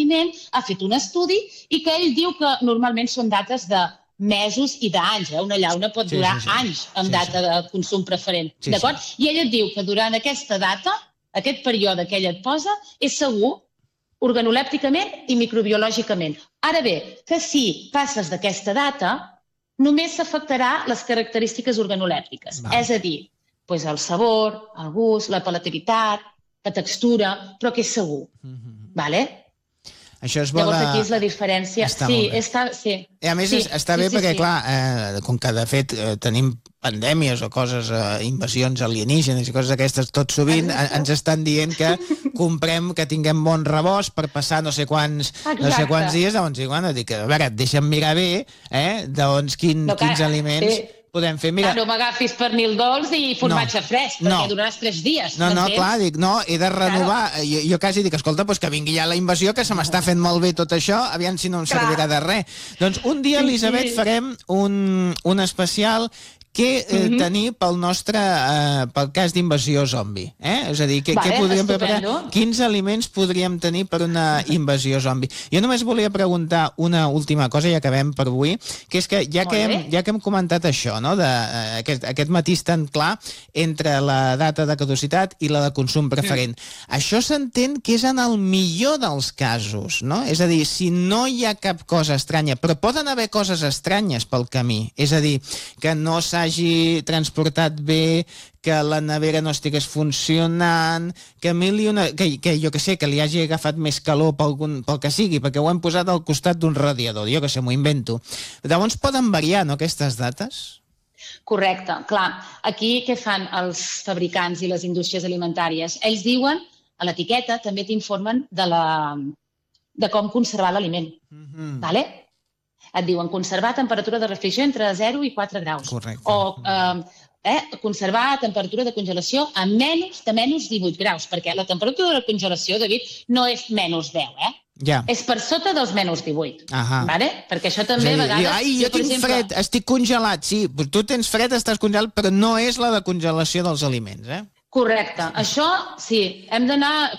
aliment, ha fet un estudi i que ell diu que normalment són dates de mesos i d'anys. Una llauna pot durar anys amb data de consum preferent. D'acord? I ell et diu que durant aquesta data, aquest període que ell et posa, és segur organolèpticament i microbiològicament. Ara bé, que si passes d'aquesta data, només s'afectarà les característiques organolèptiques. És a dir, el sabor, el gust, la palatabilitat, la textura, però que és segur. Llavors aquí és la diferència. A més, està bé perquè, clar, com que de fet tenim pandèmies o coses, invasions alienígenes i coses d'aquestes, tot sovint ens estan dient que comprem, que tinguem bon rebost per passar no sé quants dies, doncs dic, a veure, deixa'm mirar bé, doncs quins aliments podem fer. No m'agafis pernil dolç i formatge fresc, perquè duraràs 3 dies. Clar, dic, he de renovar. Jo quasi dic, escolta, que vingui ja la invasió, que se m'està fent malbé tot això, aviam si no em servirà de res. Doncs un dia, Elisabet, farem un especial què tenir pel cas d'invasió zombi. És a dir, què podríem preparar? Quins aliments podríem tenir per una invasió zombi? Jo només volia preguntar una última cosa, i acabem per avui, que és que ja que hem comentat això, aquest matís tan clar entre la data de caducitat i la de consum preferent, això s'entén que és en el millor dels casos, no? És a dir, si no hi ha cap cosa estranya, però poden haver coses estranyes pel camí, és a dir, que no s'hagi transportat bé, que la nevera no estigués funcionant, que jo que sé, que li hagi agafat més calor pel que sigui, perquè ho hem posat al costat d'un radiador, jo que sé, m'ho invento. Llavors poden variar, no, aquestes dates? Correcte, clar. Aquí què fan els fabricants i les indústries alimentàries? Ells diuen, a l'etiqueta també t'informen de com conservar l'aliment. Et diuen conservar a temperatura de refrigeració entre 0 i 4 graus. Correcte. O conservar a temperatura de congelació a menys 18 graus, perquè la temperatura de congelació, David, no és menys 10, és per sota dels menys 18. Perquè això també a vegades... Jo tinc fred, estic congelat, sí, tu tens fred, estàs congelat, però no és la de congelació dels aliments, Correcte. Això, sí, hem d'anar...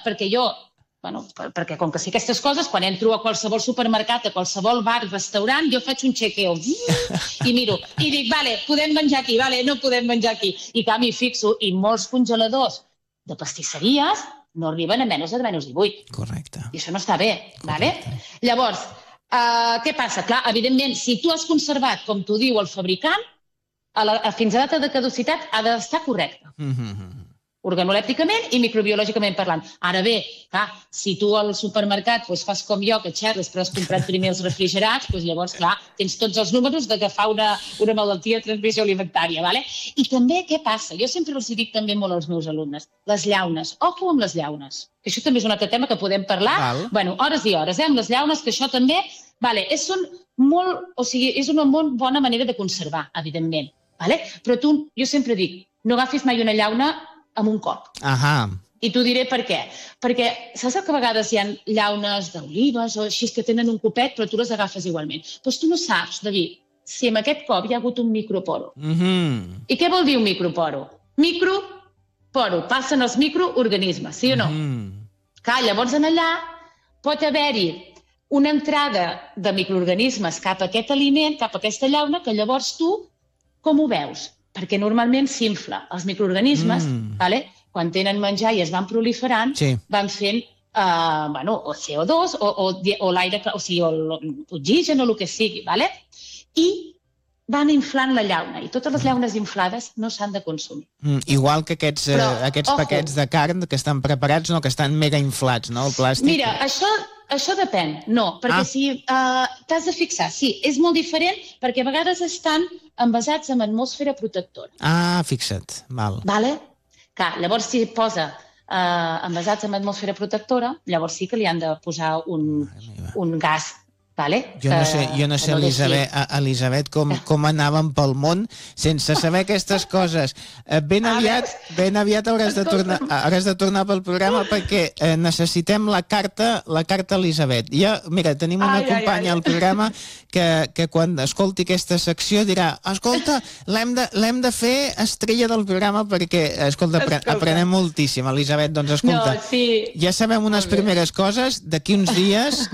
Perquè com que sé aquestes coses, quan entro a qualsevol supermercat, a qualsevol bar, restaurant, jo faig un chequeo i miro, i dic, vale, podem menjar aquí, vale, no podem menjar aquí. I clar, m'hi fixo, i molts congeladors de pastisseries no arriben a menys de menys 18. Correcte. I això no està bé, vale? Llavors, què passa? Clar, evidentment, si tu has conservat, com t'ho diu el fabricant, fins a data de caducitat ha d'estar correcte. Organolèpticament i microbiològicament parlant. Ara bé, clar, si tu al supermercat fas com jo, que xerres, però has comprat primer els refrigerats, llavors, clar, tens tots els números d'agafar una malaltia de transmissió alimentària, ¿vale? I també, què passa? Jo sempre els dic també molt als meus alumnes, les llaunes, ojo amb les llaunes, que això també és un altre tema que podem parlar, hores i hores, amb les llaunes, que això també, és una molt bona manera de conservar, evidentment, però tu, jo sempre dic, no agafis mai una llauna amb un cop. I t'ho diré per què. Perquè saps que a vegades hi ha llaunes d'olives o així que tenen un copet, però tu les agafes igualment. Doncs tu no saps, David, si amb aquest cop hi ha hagut un microporo. I què vol dir un microporo? Microporo, passen els microorganismes, sí o no? Clar, llavors en allà pot haver-hi una entrada de microorganismes cap a aquest aliment, cap a aquesta llauna, que llavors tu com ho veus? Perquè normalment s'infla. Els microorganismes, quan tenen menjar i es van proliferant, van fent o CO2 o l'aire, o sigui, l'oxigen o el que sigui, i van inflant la llauna. I totes les llaunes inflades no s'han de consumir. Igual que aquests paquets de carn que estan preparats, que estan mega inflats, no, el plàstic? Mira, això depèn, no, perquè si t'has de fixar, sí, és molt diferent perquè a vegades estan envasats amb atmosfera protectora. Fixa't, val. Clar, llavors si posa envasats amb atmosfera protectora, llavors sí que li han de posar un gas. Jo no sé, Elisabet, com anàvem pel món sense saber aquestes coses. Ben aviat hauràs de tornar pel programa perquè necessitem la carta Elisabet. Mira, tenim una companya al programa que quan escolti aquesta secció dirà, escolta, l'hem de fer estrella del programa perquè, escolta, aprenem moltíssim, Elisabet. Doncs escolta, ja sabem unes primeres coses, d'aquí uns dies